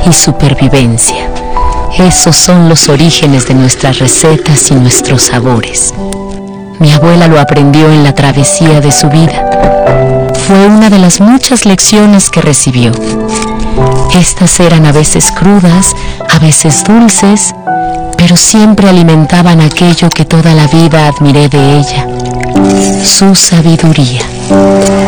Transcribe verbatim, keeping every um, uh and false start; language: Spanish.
y supervivencia. Esos son los orígenes de nuestras recetas y nuestros sabores. Mi abuela lo aprendió en la travesía de su vida. Fue una de las muchas lecciones que recibió. Estas eran a veces crudas, a veces dulces, pero siempre alimentaban aquello que toda la vida admiré de ella, su sabiduría.